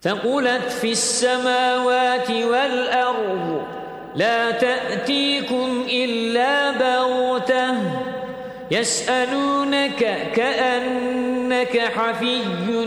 ثقلت في السماوات والأرض لا تأتيكم إلا بغتة يسألونك كأنك حفي